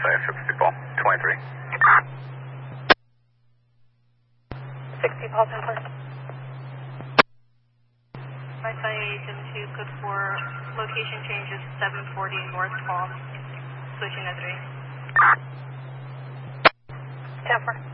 60 Paul, 23. 60 Paul, 10 4. Wi-Fi agent 2, code 4, location change is 740 North Palm, switching at 3. 10 4.